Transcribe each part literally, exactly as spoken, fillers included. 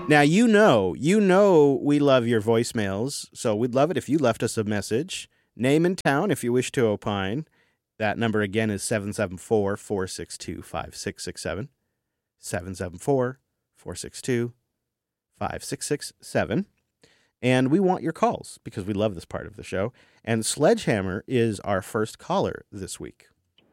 Now, you know, you know we love your voicemails, so we'd love it if you left us a message. Name and town if you wish to opine. That number again is seven seven four, four six two, five six six seven. seven seven four, four six two, five six six seven. And we want your calls because we love this part of the show. And Sledgehammer is our first caller this week.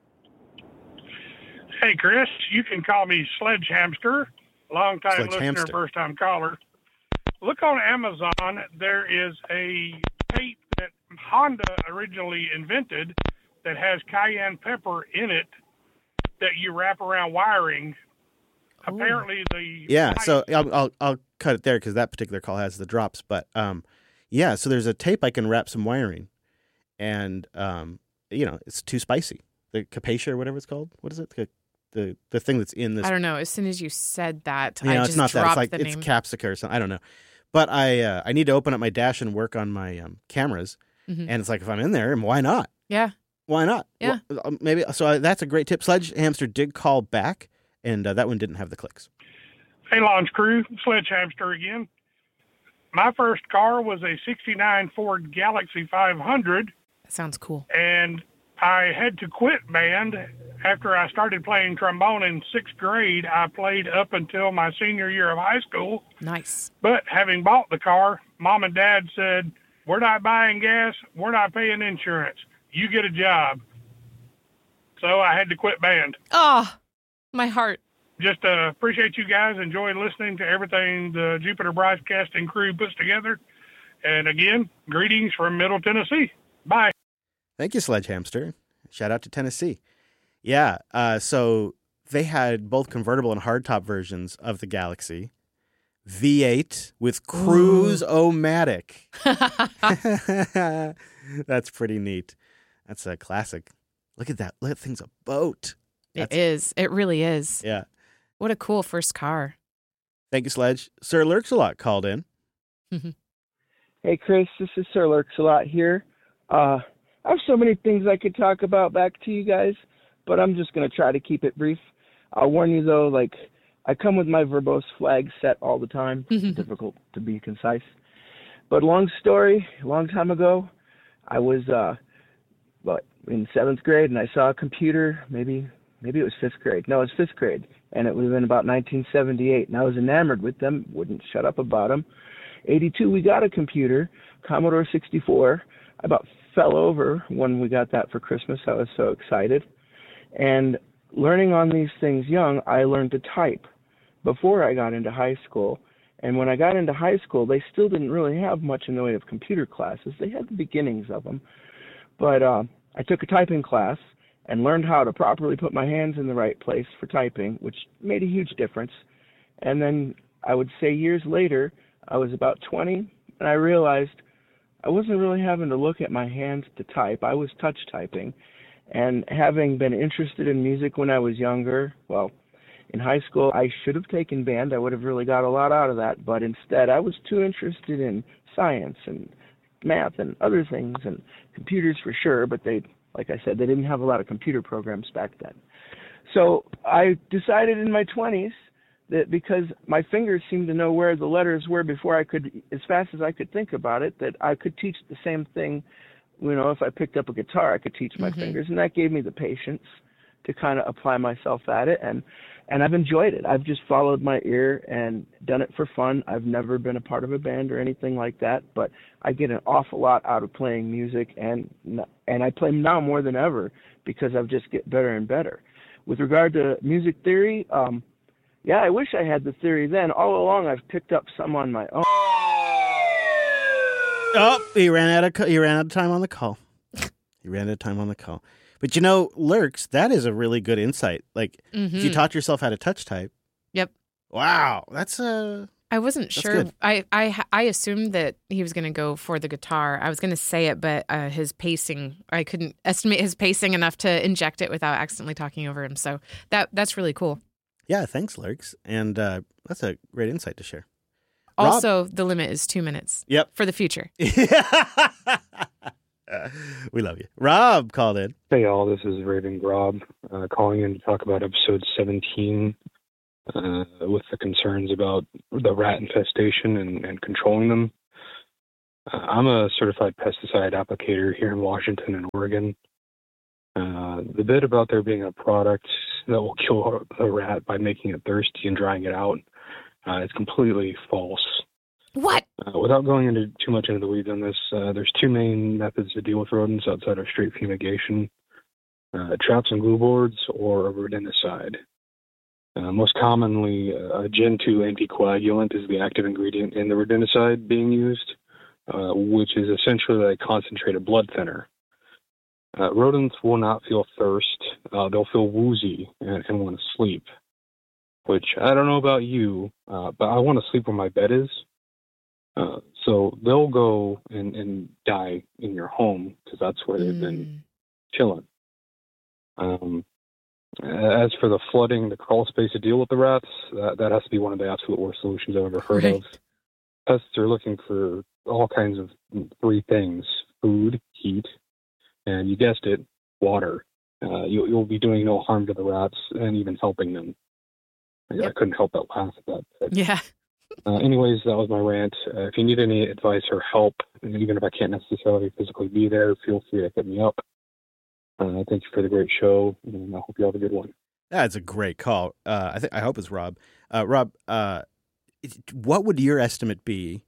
Hey, Chris, you can call me Sledgehamster, long-time listener, Sledgehamster. first-time caller. Look on Amazon. There is a tape that Honda originally invented that has cayenne pepper in it that you wrap around wiring. Ooh. Apparently, the yeah. mice- So I'll I'll, I'll cut it there because that particular call has the drops. But um, yeah. So there's a tape I can wrap some wiring, and um, you know, it's too spicy. The capacia or whatever it's called. What is it? The the, the thing that's in this. I don't know. As soon as you said that, you know, I it's just not that. It's dropped like the it's name. capsica or something. I don't know. But I uh, I need to open up my dash and work on my um, cameras, Mhm. and it's like if I'm in there, why not? Yeah. Why not? Yeah. Well, uh, maybe. So uh, that's a great tip. Sledgehamster did call back, and uh, that one didn't have the clicks. Hey, launch crew, Sledgehamster again. My first car was a sixty-nine Ford Galaxy five hundred. That sounds cool. And I had to quit band after I started playing trombone in sixth grade. I played up until my senior year of high school. Nice. But having bought the car, Mom and Dad said, we're not buying gas, we're not paying insurance. You get a job. So I had to quit band. Oh, my heart. Just uh, appreciate you guys. Enjoy listening to everything the Jupiter Broadcasting crew puts together. And again, greetings from Middle Tennessee. Bye. Thank you, Sledgehamster. Shout out to Tennessee. Yeah, uh, so they had both convertible and hardtop versions of the Galaxy. V eight with Cruise-O-Matic. That's pretty neat. That's a classic. Look at that. That thing's a boat. It That's, is. It really is. Yeah. What a cool first car. Thank you, Sledge. Sir Lurks-A-Lot called in. Hey, Chris, this is Sir Lurks-A-Lot here. Uh, I have so many things I could talk about back to you guys, but I'm just going to try to keep it brief. I'll warn you, though, like, I come with my verbose flag set all the time. It's difficult to be concise. But long story, a long time ago, I was uh, what, in seventh grade, and I saw a computer, maybe maybe it was fifth grade. No, it was fifth grade, and it would have been about nineteen seventy-eight, and I was enamored with them, wouldn't shut up about them. eighty-two, we got a computer, Commodore sixty-four. I about fell over when we got that for Christmas. I was so excited. And learning on these things young, I learned to type before I got into high school. And when I got into high school, they still didn't really have much in the way of computer classes. They had the beginnings of them. But uh, I took a typing class and learned how to properly put my hands in the right place for typing, which made a huge difference. And then I would say years later, I was about twenty, and I realized I wasn't really having to look at my hands to type. I was touch typing. And having been interested in music when I was younger, well, in high school, I should have taken band. I would have really got a lot out of that. But instead, I was too interested in science and math and other things and computers for sure. But they, like I said, they didn't have a lot of computer programs back then. So I decided in my twenties that because my fingers seemed to know where the letters were before I could, as fast as I could think about it, that I could teach the same thing. You know, if I picked up a guitar, I could teach my Mm-hmm. fingers. And that gave me the patience to kind of apply myself at it. And And I've enjoyed it. I've just followed my ear and done it for fun. I've never been a part of a band or anything like that, but I get an awful lot out of playing music, and and I play now more than ever because I've just get better and better. With regard to music theory, um, yeah, I wish I had the theory then. All along, I've picked up some on my own. Oh, he ran out of co- he ran out of time on the call. He ran out of time on the call. But you know, Lurks, that is a really good insight. Like, Mm-hmm. if you taught yourself how to touch type. Yep. Wow, that's a. I wasn't That's sure. good. I, I I assumed that he was going to go for the guitar. I was going to say it, but uh, his pacing, I couldn't estimate his pacing enough to inject it without accidentally talking over him. So that that's really cool. Yeah, thanks, Lurks. And uh, that's a great insight to share. Rob? Also, the limit is two minutes. Yep. For the future. We love you. Rob called in. Hey, y'all. This is Raven Grob uh, calling in to talk about episode seventeen uh, with the concerns about the rat infestation and, and controlling them. Uh, I'm a certified pesticide applicator here in Washington and Oregon. Uh, the bit about there being a product that will kill a rat by making it thirsty and drying it out uh, is completely false. What? Uh, without going into too much into the weeds on this, uh, there's two main methods to deal with rodents outside of straight fumigation: uh, traps and glue boards, or a rodenticide. Uh, most commonly, uh, a Gen two anticoagulant is the active ingredient in the rodenticide being used, uh, which is essentially a concentrated blood thinner. Uh, rodents will not feel thirst. Uh, they'll feel woozy and, and want to sleep, which I don't know about you, uh, but I want to sleep where my bed is. Uh, so they'll go and, and die in your home because that's where they've Mm. been chilling. Um, as for the flooding the crawl space to deal with the rats, that, that has to be one of the absolute worst solutions I've ever heard Right. of. Pests are looking for all kinds of three things: food, heat, and you guessed it, water. Uh, you, you'll be doing no harm to the rats and even helping them. I, I Yep. couldn't help but laugh at that. But, Yeah. uh, anyways, that was my rant. Uh, if you need any advice or help, and even if I can't necessarily physically be there, feel free to hit me up. Uh, thank you for the great show, and I hope you have a good one. That's a great call. Uh, I think I hope it's Rob. Uh, Rob, uh, it- what would your estimate be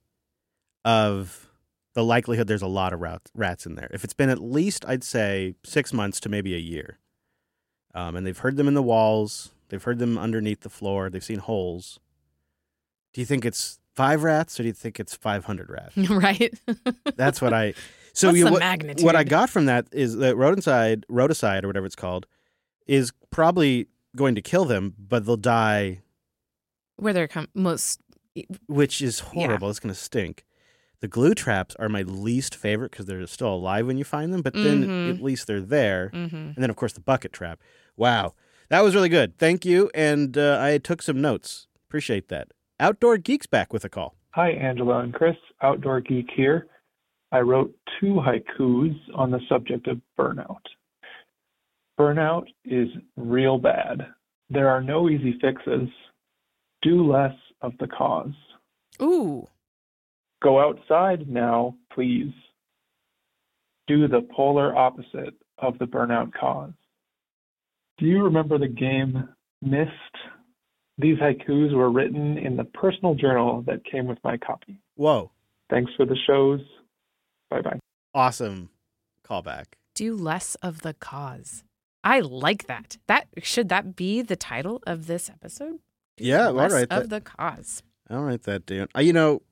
of the likelihood there's a lot of rat, rats in there? If it's been at least, I'd say, six months to maybe a year, um, and they've heard them in the walls, they've heard them underneath the floor, they've seen holes. Do you think it's five rats, or do you think it's five hundred rats? Right. That's what I. So What's you, the what, magnitude? what I got from that is that rodenticide, roticide, or whatever it's called, is probably going to kill them, but they'll die, Where they're com- most. which is horrible. It's going to stink. The glue traps are my least favorite because they're still alive when you find them, but then Mhm. at least they're there. Mm-hmm. And then, of course, the bucket trap. Wow. That was really good. Thank you. And uh, I took some notes. Appreciate that. Outdoor Geek's back with a call. Hi, Angela and Chris. Outdoor Geek here. I wrote two haikus on the subject of burnout. Burnout is real bad. There are no easy fixes. Do less of the cause. Ooh. Go outside now, please. Do the polar opposite of the burnout cause. Do you remember the game Myst? These haikus were written in the personal journal that came with my copy. Whoa. Thanks for the shows. Bye-bye. Awesome callback. Do less of the cause. I like that. That should that be the title of this episode? Do Yeah, all less right, of that- the cause. I'll write that down. Uh, you know,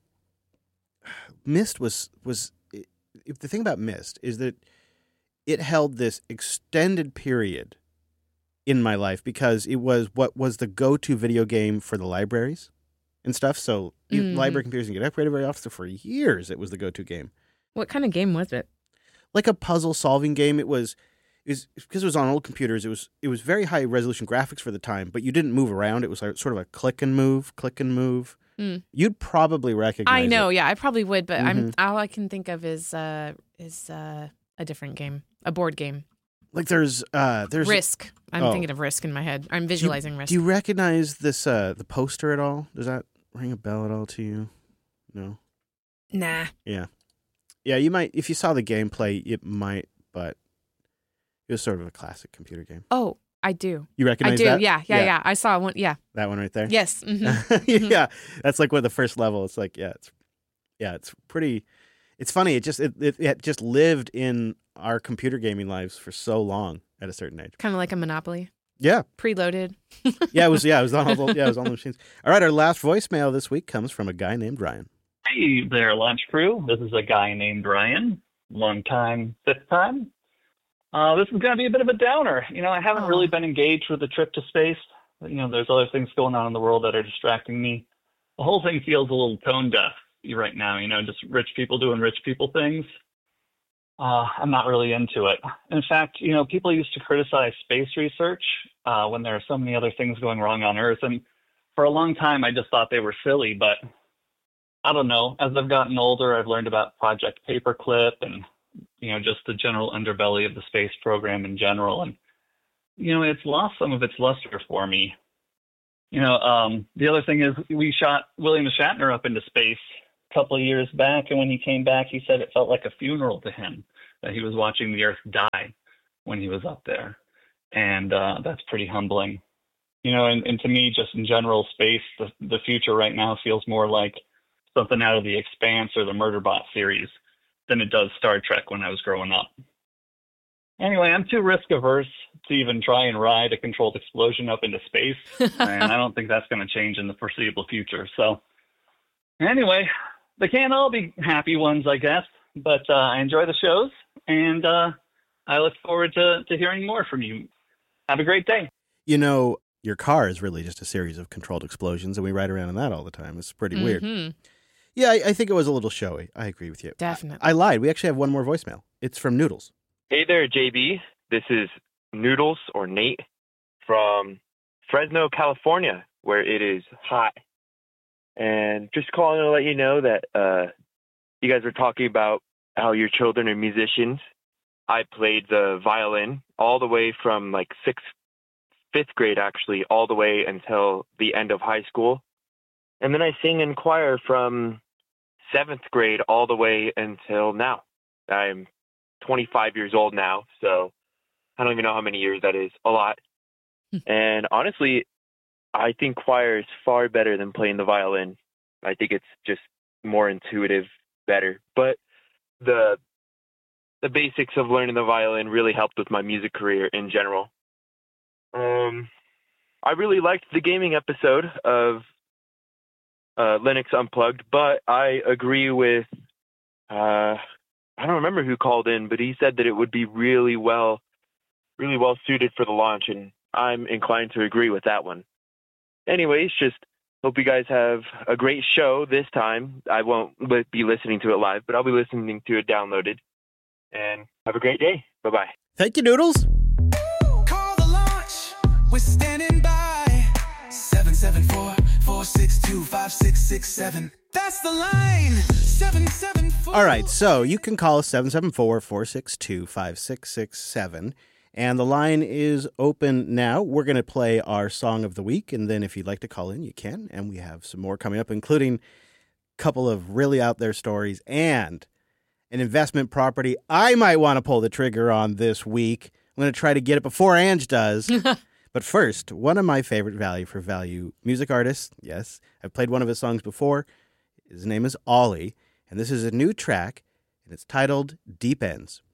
Myst was was if the thing about Myst is that it held this extended period in my life because it was what was the go-to video game for the libraries and stuff. So you- Mhm. library computers didn't get upgraded very often. So for years, it was the go-to game, What kind of game was it? like a puzzle-solving game. It was. It was because it was on old computers. It was it was very high resolution graphics for the time, but you didn't move around. It was like sort of a click and move, click and move. Mm. You'd probably recognize. I know, it. yeah, I probably would, but I'm Mhm. all I can think of is uh is uh a different game, a board game. Like there's uh there's Risk. I'm oh. thinking of Risk in my head. I'm visualizing Risk. Do you recognize this uh the poster at all? Does that ring a bell at all to you? No. Nah. Yeah. Yeah, you might if you saw the gameplay, it might, but it was sort of a classic computer game. Oh, I do. You I recognize do. that? Yeah, yeah, yeah, I saw one. Yeah. That one right there? Yes. hmm yeah. That's like one of the first level. It's like, yeah, it's yeah, it's pretty it's funny. It just it, it, it just lived in our computer gaming lives for so long at a certain age. Kind of like a Monopoly. Yeah. Preloaded. Yeah, it was yeah, it was on all the, yeah, it was on the machines. All right, our last voicemail this week comes from a guy named Ryan. Hey there, lunch crew. This is a guy named Ryan. Long time, fifth time. Uh, this is going to be a bit of a downer. You know, I haven't Aw. really been engaged with the trip to space. You know, there's other things going on in the world that are distracting me. The whole thing feels a little tone deaf right now, you know, just rich people doing rich people things. Uh, I'm not really into it. In fact, you know, people used to criticize space research uh, when there are so many other things going wrong on Earth. And for a long time, I just thought they were silly, but I don't know. As I've gotten older, I've learned about Project Paperclip and, you know, just the general underbelly of the space program in general. And, you know, it's lost some of its luster for me. You know, um, the other thing is we shot William Shatner up into space a couple of years back, and when he came back, he said it felt like a funeral to him, that he was watching the Earth die when he was up there. And uh, that's pretty humbling. You know, and, and to me, just in general, space, the, the future right now feels more like something out of The Expanse or the Murderbot series than it does Star Trek when I was growing up. Anyway, I'm too risk averse to even try and ride a controlled explosion up into space, and I don't think that's going to change in the foreseeable future. So anyway, they can't all be happy ones, I guess, but uh, I enjoy the shows, and uh, I look forward to, to hearing more from you. Have a great day. You know, your car is really just a series of controlled explosions, and we ride around in that all the time. It's pretty Mm-hmm. weird. Yeah, I, I think it was a little showy. I agree with you. Definitely. I, I lied. We actually have one more voicemail. It's from Noodles. Hey there, J B. This is Noodles, or Nate, from Fresno, California, where it is hot. And just calling to let you know that uh, you guys were talking about how your children are musicians. I played the violin all the way from like sixth, fifth grade, actually, all the way until the end of high school. And then I sing in choir from seventh grade all the way until now. I'm twenty-five years old now, so I don't even know how many years that is. A lot. And honestly, I think choir is far better than playing the violin. I think it's just more intuitive, better. But the the basics of learning the violin really helped with my music career in general. Um, I really liked the gaming episode of uh, Linux Unplugged, but I agree with, uh, I don't remember who called in, but he said that it would be really well, really well suited for the launch, and I'm inclined to agree with that one. Anyways, just hope you guys have a great show this time. I won't li- be listening to it live, but I'll be listening to it downloaded. And have a great day. Bye-bye. Thank you, Noodles. Call the launch. We're standing by. seven seven four, four six two, five six six seven. That's the line. seven seven four. All right, so you can call us seven seven four, four six two, five six six seven. And the line is open now. We're going to play our song of the week, and then if you'd like to call in, you can. And we have some more coming up, including a couple of really out there stories and an investment property I might want to pull the trigger on this week. I'm going to try to get it before Ange does. But first, one of my favorite value for value music artists. Yes, I've played one of his songs before. His name is Ollie, and this is a new track, and it's titled Deep Ends.